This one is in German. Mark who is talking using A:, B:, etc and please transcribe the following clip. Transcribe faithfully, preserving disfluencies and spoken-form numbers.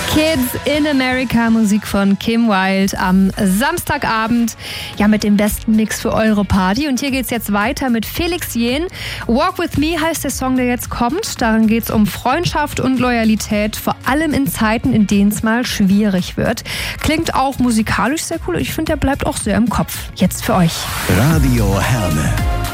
A: Kids in America, Musik von Kim Wilde am Samstagabend. Ja, mit dem besten Mix für eure Party. Und hier geht's jetzt weiter mit Felix Jähn. Walk With Me heißt der Song, der jetzt kommt. Darin geht's um Freundschaft und Loyalität, vor allem in Zeiten, in denen es mal schwierig wird. Klingt auch musikalisch sehr cool und ich finde, der bleibt auch sehr im Kopf. Jetzt für euch.
B: Radio Herne.